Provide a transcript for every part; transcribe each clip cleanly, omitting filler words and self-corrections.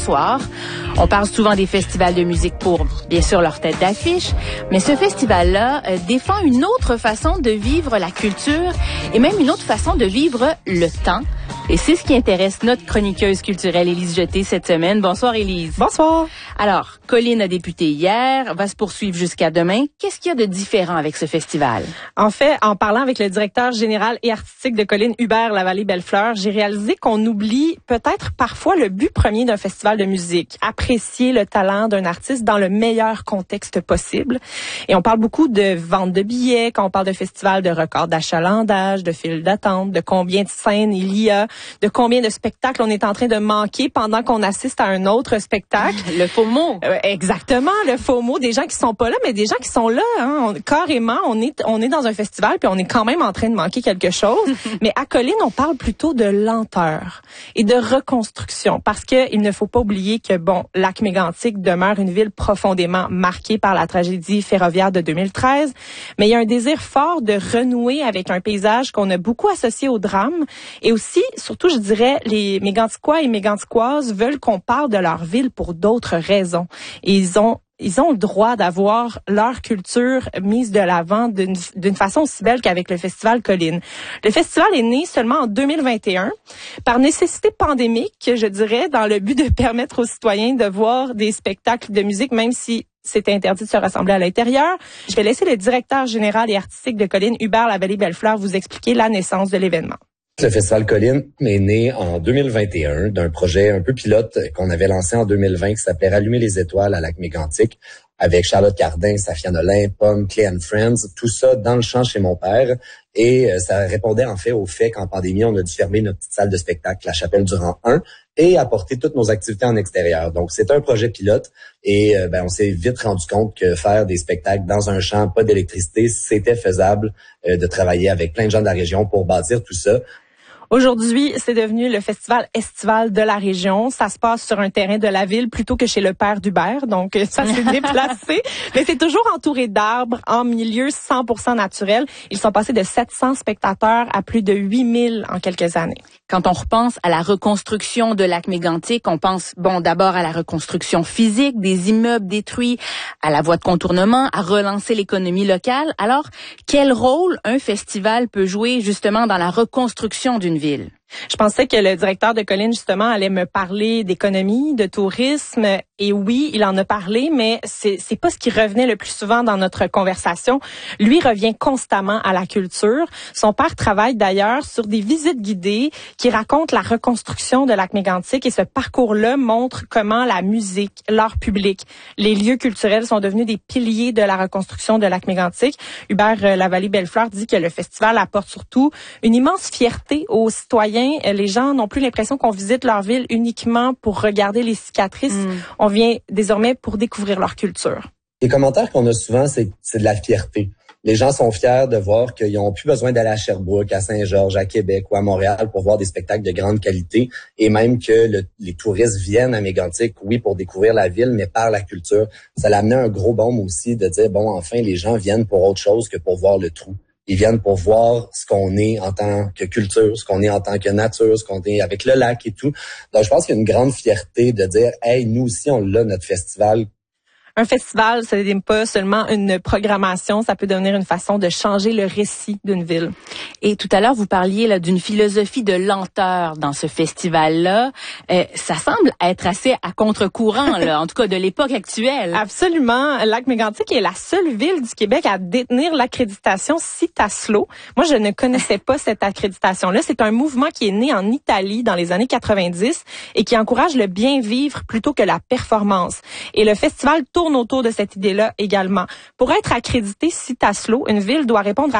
soir. On parle souvent des festivals de musique pour, bien sûr, leur tête d'affiche, mais ce festival-là défend une autre façon de vivre la culture et même une autre façon de vivre le temps. Et c'est ce qui intéresse notre chroniqueuse culturelle Élise Jeté cette semaine. Bonsoir Élise. Bonsoir. Alors, Colline a débuté hier, va se poursuivre jusqu'à demain. Qu'est-ce qu'il y a de différent avec ce festival? En fait, en parlant avec le directeur général et artistique de Colline, Hubert Lavallée-Bellefleur, j'ai réalisé qu'on oublie peut-être parfois le but premier d'un festival de musique, apprécier le talent d'un artiste dans le meilleur contexte possible. Et on parle beaucoup de vente de billets, quand on parle de festival, de records d'achalandage, de files d'attente, de combien de scènes il y a, de combien de spectacles on est en train de manquer pendant qu'on assiste à un autre spectacle. Le FOMO. Exactement, le FOMO, des gens qui sont pas là, mais des gens qui sont là. Carrément, on est dans un festival, puis on est quand même en train de manquer quelque chose. Mais à Colline, on parle plutôt de lenteur et de reconstruction, parce que il ne faut pas oublier que, Lac-Mégantic demeure une ville profondément marquée par la tragédie ferroviaire de 2013, mais il y a un désir fort de renouer avec un paysage qu'on a beaucoup associé au drame, et aussi, surtout, je dirais, les Méganticois et Méganticoises veulent qu'on parle de leur ville pour d'autres raisons. Et ils ont le droit d'avoir leur culture mise de l'avant d'une façon aussi belle qu'avec le Festival Colline. Le festival est né seulement en 2021 par nécessité pandémique, je dirais, dans le but de permettre aux citoyens de voir des spectacles de musique, même si c'est interdit de se rassembler à l'intérieur. Je vais laisser le directeur général et artistique de Colline, Hubert Lavallée-Bellefleur, vous expliquer la naissance de l'événement. Le Festival Colline est né en 2021 d'un projet un peu pilote qu'on avait lancé en 2020 qui s'appelait Rallumer les étoiles à Lac-Mégantic avec Charlotte Cardin, Safia Nolin, Pomme, Clay and Friends, tout ça dans le champ chez mon père. Et ça répondait en fait au fait qu'en pandémie, on a dû fermer notre petite salle de spectacle, la Chapelle du Rang 1, et apporter toutes nos activités en extérieur. Donc, c'est un projet pilote et on s'est vite rendu compte que faire des spectacles dans un champ, pas d'électricité, c'était faisable de travailler avec plein de gens de la région pour bâtir tout ça. Aujourd'hui, c'est devenu le festival estival de la région. Ça se passe sur un terrain de la ville plutôt que chez le père d'Hubert. Donc, ça s'est déplacé. Mais c'est toujours entouré d'arbres, en milieu 100% naturel. Ils sont passés de 700 spectateurs à plus de 8000 en quelques années. Quand on repense à la reconstruction de Lac-Mégantic, on pense d'abord à la reconstruction physique des immeubles détruits, à la voie de contournement, à relancer l'économie locale. Alors, quel rôle un festival peut jouer justement dans la reconstruction d'une ville? Je pensais que le directeur de Colline, justement, allait me parler d'économie, de tourisme. Et oui, il en a parlé, mais c'est pas ce qui revenait le plus souvent dans notre conversation. Lui revient constamment à la culture. Son père travaille d'ailleurs sur des visites guidées qui racontent la reconstruction de Lac-Mégantic, et ce parcours-là montre comment la musique, l'art public, les lieux culturels sont devenus des piliers de la reconstruction de Lac-Mégantic. Hubert Lavallée-Bellefleur dit que le festival apporte surtout une immense fierté aux citoyens. Les gens n'ont plus l'impression qu'on visite leur ville uniquement pour regarder les cicatrices. On vient désormais pour découvrir leur culture. Les commentaires qu'on a souvent, c'est de la fierté. Les gens sont fiers de voir qu'ils n'ont plus besoin d'aller à Sherbrooke, à Saint-Georges, à Québec ou à Montréal pour voir des spectacles de grande qualité, et même que les touristes viennent à Mégantic, oui, pour découvrir la ville, mais par la culture. Ça l'a amené un gros baume aussi de dire, enfin, les gens viennent pour autre chose que pour voir le trou. Ils viennent pour voir ce qu'on est en tant que culture, ce qu'on est en tant que nature, ce qu'on est avec le lac et tout. Donc, je pense qu'il y a une grande fierté de dire, hey, nous aussi, on l'a, notre festival. Un festival, ça n'est pas seulement une programmation, ça peut devenir une façon de changer le récit d'une ville. Et tout à l'heure, vous parliez là d'une philosophie de lenteur dans ce festival-là. Ça semble être assez à contre-courant, là, en tout cas de l'époque actuelle. Absolument. Lac-Mégantic est la seule ville du Québec à détenir l'accréditation Citaslo. Moi, je ne connaissais pas cette accréditation-là. C'est un mouvement qui est né en Italie dans les années 90 et qui encourage le bien vivre plutôt que la performance. Et le festival tourne autour de cette idée-là également. Pour être accrédité Citaslo, une ville doit répondre à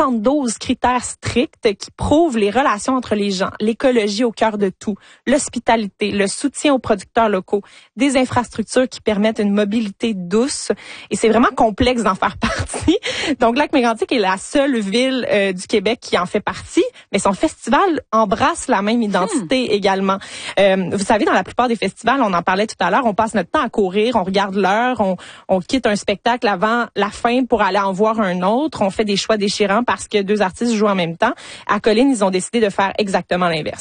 72 critères stricts qui prouvent les relations entre les gens, l'écologie au cœur de tout, l'hospitalité, le soutien aux producteurs locaux, des infrastructures qui permettent une mobilité douce. Et c'est vraiment complexe d'en faire partie. Donc, Lac-Mégantic est la seule ville du Québec qui en fait partie, mais son festival embrasse la même identité également. Vous savez, dans la plupart des festivals, on en parlait tout à l'heure, on passe notre temps à courir, on regarde l'heure, on quitte un spectacle avant la fin pour aller en voir un autre. On fait des choix déchirants parce que deux artistes jouent en même temps. À Colline, ils ont décidé de faire exactement l'inverse.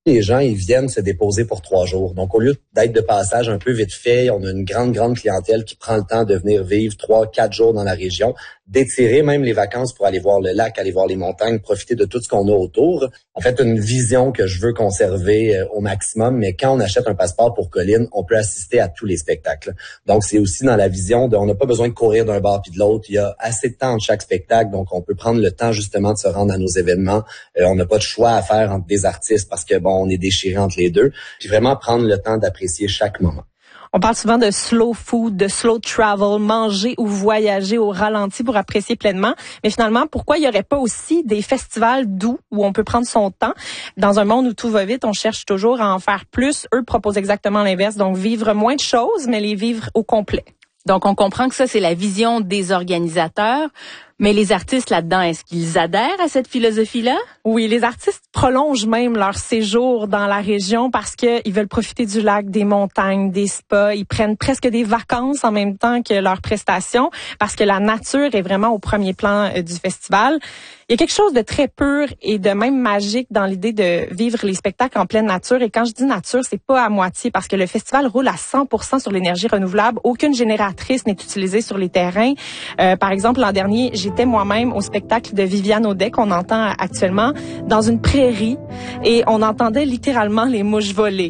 les gens, ils viennent se déposer pour 3 jours. Donc, au lieu d'être de passage un peu vite fait, on a une grande clientèle qui prend le temps de venir vivre 3-4 jours dans la région, d'étirer même les vacances pour aller voir le lac, aller voir les montagnes, profiter de tout ce qu'on a autour. En fait, une vision que je veux conserver au maximum, mais quand on achète un passeport pour Colline, on peut assister à tous les spectacles. Donc, c'est aussi dans la vision de, on n'a pas besoin de courir d'un bar puis de l'autre. Il y a assez de temps entre chaque spectacle, donc on peut prendre le temps justement de se rendre à nos événements. On n'a pas de choix à faire entre des artistes parce que, on est déchiré entre les deux. Puis vraiment prendre le temps d'apprécier chaque moment. On parle souvent de slow food, de slow travel, manger ou voyager au ralenti pour apprécier pleinement. Mais finalement, pourquoi il n'y aurait pas aussi des festivals doux où on peut prendre son temps? Dans un monde où tout va vite, on cherche toujours à en faire plus. Eux proposent exactement l'inverse, donc vivre moins de choses, mais les vivre au complet. Donc, on comprend que ça, c'est la vision des organisateurs. Mais les artistes là-dedans, est-ce qu'ils adhèrent à cette philosophie-là? Oui, les artistes prolongent même leur séjour dans la région parce que ils veulent profiter du lac, des montagnes, des spas. Ils prennent presque des vacances en même temps que leurs prestations parce que la nature est vraiment au premier plan du festival. Il y a quelque chose de très pur et de même magique dans l'idée de vivre les spectacles en pleine nature. Et quand je dis nature, c'est pas à moitié parce que le festival roule à 100% sur l'énergie renouvelable. Aucune génératrice n'est utilisée sur les terrains. Par exemple, l'an dernier, j'étais moi-même au spectacle de Viviane Audet qu'on entend actuellement dans une prairie et on entendait littéralement les mouches voler.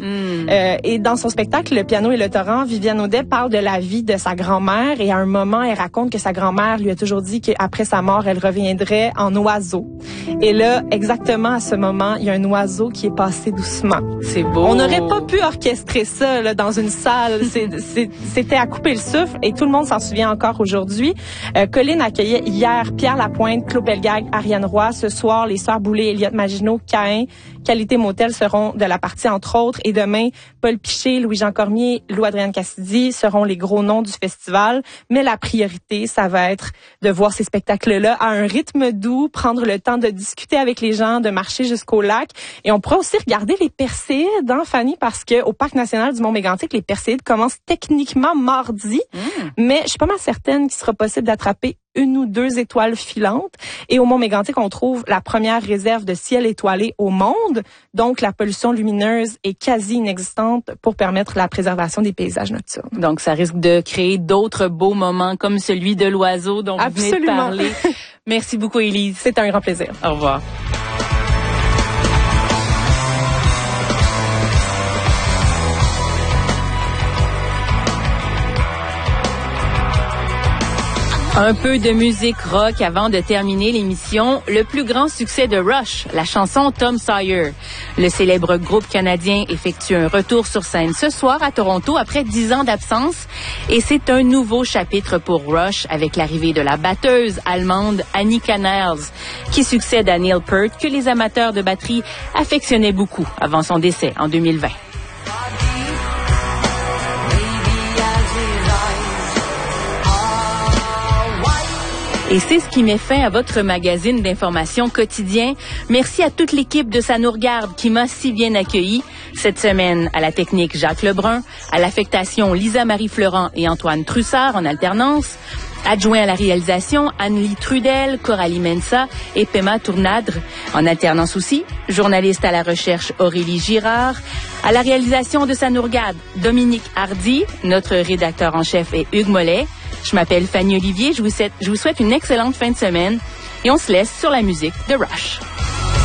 Et dans son spectacle Le piano et le torrent, Viviane Audet parle de la vie de sa grand-mère et à un moment, elle raconte que sa grand-mère lui a toujours dit qu'après sa mort, elle reviendrait en oiseau. Et là, exactement à ce moment, il y a un oiseau qui est passé doucement. C'est beau. On n'aurait pas pu orchestrer ça là, dans une salle. C'était à couper le souffle et tout le monde s'en souvient encore aujourd'hui. Colline accueillait hier Pierre Lapointe, Claude Pelgag, Ariane Roy. Ce soir, les Sœurs Boulay, Elliott Maginot, Caïn, Qualité Motel seront de la partie entre autres. Et demain, Paul Piché, Louis-Jean Cormier, Lou-Adrienne Cassidy seront les gros noms du festival. Mais la priorité, ça va être de voir ces spectacles-là à un rythme doux, prendre le temps de discuter avec les gens, de marcher jusqu'au lac. Et on pourra aussi regarder les Perséides, hein, Fanny, parce que au Parc national du Mont-Mégantic, les Perséides commencent techniquement mardi. Mais je suis pas mal certaine qu'il sera possible d'attraper 1 ou 2 étoiles filantes. Et au Mont-Mégantic, on trouve la première réserve de ciel étoilé au monde. Donc, la pollution lumineuse est quasi inexistante pour permettre la préservation des paysages nocturnes. Donc, ça risque de créer d'autres beaux moments comme celui de l'oiseau dont vous venez de parler. Merci beaucoup, Élise. C'est un grand plaisir. Au revoir. Un peu de musique rock avant de terminer l'émission. Le plus grand succès de Rush, la chanson Tom Sawyer. Le célèbre groupe canadien effectue un retour sur scène ce soir à Toronto après 10 ans d'absence. Et c'est un nouveau chapitre pour Rush avec l'arrivée de la batteuse allemande Annie Canals, qui succède à Neil Peart, que les amateurs de batterie affectionnaient beaucoup avant son décès en 2020. Et c'est ce qui met fin à votre magazine d'information quotidien. Merci à toute l'équipe de Ça nous regarde qui m'a si bien accueilli. Cette semaine, à la technique Jacques Lebrun, à l'affectation Lisa-Marie Fleurant et Antoine Trussard en alternance, adjoint à la réalisation Anne-Lie Trudel, Coralie Mensa et Pema Tournadre en alternance aussi, journaliste à la recherche Aurélie Girard, à la réalisation de Ça nous regarde Dominique Hardy, notre rédacteur en chef est Hugues Mollet. Je m'appelle Fanny Olivier, je vous souhaite une excellente fin de semaine et on se laisse sur la musique de Rush.